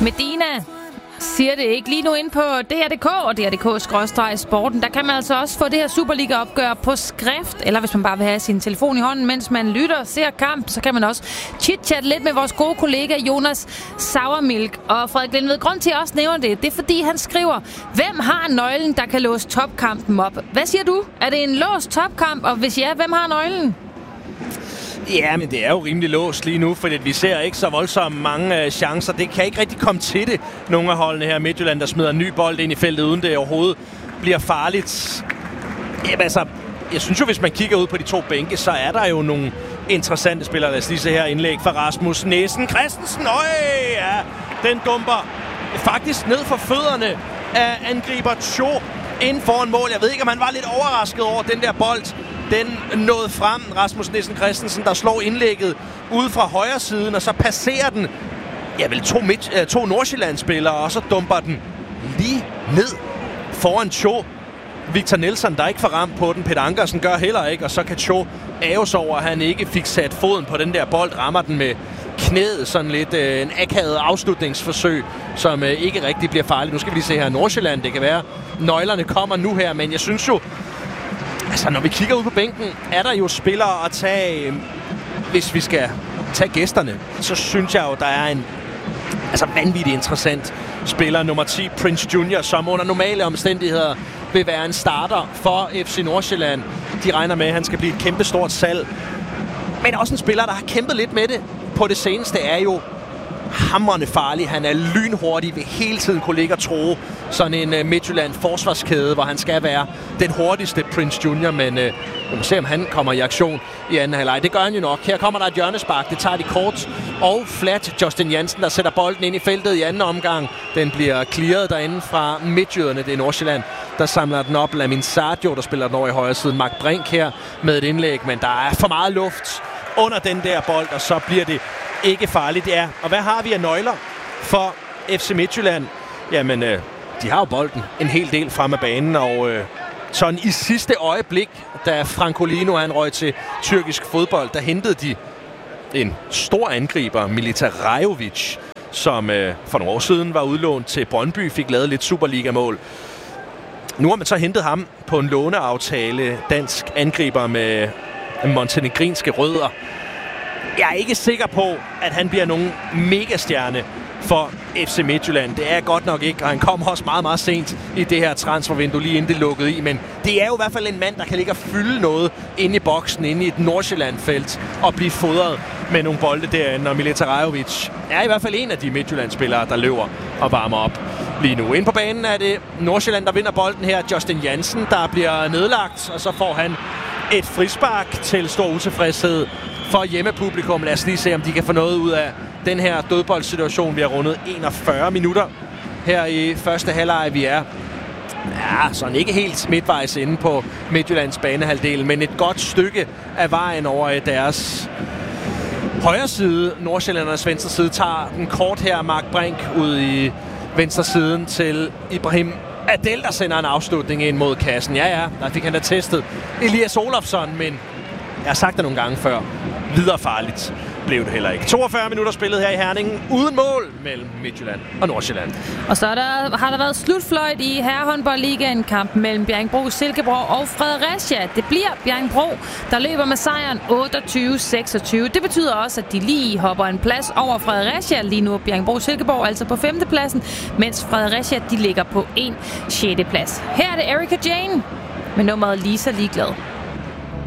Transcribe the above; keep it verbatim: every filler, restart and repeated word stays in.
Medina siger det ikke lige nu ind på D R punktum D K og D R punktum D K sporten. Der kan man altså også få det her Superliga-opgør på skrift, eller hvis man bare vil have sin telefon i hånden, mens man lytter og ser kamp, så kan man også chit-chat lidt med vores gode kollega Jonas Sauermilk. Og Frederik Lindved, grund til at også nævner det, det er fordi han skriver, hvem har nøglen, der kan låse topkampen op? Hvad siger du? Er det en låst topkamp, og hvis ja, hvem har nøglen? Ja, men det er jo rimelig låst lige nu, fordi vi ser ikke så voldsomt mange uh, chancer. Det kan ikke rigtig komme til det, nogle af holdene her. Midtjylland, der smider en ny bold ind i feltet, uden det overhovedet bliver farligt. Jamen altså, jeg synes jo, hvis man kigger ud på de to bænke, så er der jo nogle interessante spillere. Lad os lige se her indlæg fra Rasmus Næsen Christensen. Øj, ja, den dumper faktisk ned for fødderne af angriber Cho ind foran mål. Jeg ved ikke, om han var lidt overrasket over den der bold. Den nåede frem, Rasmus Nielsen Christensen, der slår indlægget ude fra højre siden, og så passerer den, ja vel, to, midt, to Nordsjælland-spillere, og så dumper den lige ned foran Cho. Victor Nielsen, der ikke får ramt på den, Peter Ankersen gør heller ikke, og så kan Cho æves over, at han ikke fik sat foden på den der bold, rammer den med knæet, sådan lidt øh, en akavet afslutningsforsøg, som øh, ikke rigtig bliver farligt. Nu skal vi lige se her, Nordsjælland, det kan være, nøglerne kommer nu her, men jeg synes jo, altså, når vi kigger ud på bænken, er der jo spillere at tage, hvis vi skal tage gæsterne, så synes jeg jo, der er en altså vanvittigt interessant spiller, nummer ti, Prince Junior, som under normale omstændigheder vil være en starter for F C Nordsjælland. De regner med, at han skal blive et kæmpestort salg. Men også en spiller, der har kæmpet lidt med det på det seneste, er jo hamrende farlig. Han er lynhurtig, vil hele tiden kunne ligge og tro sådan en uh, Midtjylland forsvarskæde, hvor han skal være den hurtigste, Prince Junior, men uh, vi må se, om han kommer i aktion i anden halvleg. Det gør han jo nok. Her kommer der et hjørnespark, det tager de kort og flat. Justin Jansen, der sætter bolden ind i feltet i anden omgang. Den bliver clearet derinde fra midtjyderne. Det er Nordsjælland, der samler den op. Lamin Sardio, der spiller den over i højre side. Mark Brink her med et indlæg, men der er for meget luft under den der bold, og så bliver det ikke farligt. Ja. Og hvad har vi af nøgler for F C Midtjylland? Jamen, øh, de har jo bolden en hel del frem af banen, og øh, sådan i sidste øjeblik, da Francolino han røg til tyrkisk fodbold, der hentede de en stor angriber, Milita Rajovic, som øh, for nogle år siden var udlånt til Brøndby, fik lavet lidt Superliga-mål. Nu har man så hentet ham på en låneaftale, dansk angriber med montenegrinske rødder. Jeg er ikke sikker på, at han bliver nogen megastjerne for F C Midtjylland. Det er godt nok ikke, og han kommer også meget, meget sent i det her transfervindue, lige inden det lukkede i. Men det er jo i hvert fald en mand, der kan ligge og fylde noget inde i boksen, inde i et Nordsjælland-felt, og blive fodret med nogle bolde derinde. Og Milita Rajovic er i hvert fald en af de Midtjylland-spillere, der løber og varmer op lige nu. Inde på banen er det Nordsjælland, der vinder bolden her. Justin Jansen, der bliver nedlagt, og så får han et frispark til stor utilfredshed for hjemmepublikum. Lad os lige se, om de kan få noget ud af den her dødboldsituation. Vi har rundet enogfyrre minutter her i første halvleg. Vi er ja, sådan ikke helt midtvejs inde på Midtjyllands banehalvdel, men et godt stykke af vejen over i deres højre side. Nordsjællandernes venstre side tager den kort her. Mark Brink ud i venstre siden til Ibrahim Adel, der sender en afslutning ind mod kassen. Ja, ja, der fik han da testet Elias Olofsson, men jeg har sagt det nogle gange før. Videre farligt blev det heller ikke. toogfyrre minutter spillet her i Herning uden mål mellem Midtjylland og Nordsjælland. Og så der, har der været slutfløjt i herrehåndboldligaen, kampen mellem Bjerringbro Silkeborg og Fredericia. Det bliver Bjerringbro, der løber med sejren otteogtyve seksogtyve. Det betyder også, at de lige hopper en plads over Fredericia. Lige nu er Bjerringbro Silkeborg altså på femtepladsen, mens Fredericia de ligger på en sjette plads. Her er det Erika Jane med nummeret Lisa Ligeglad.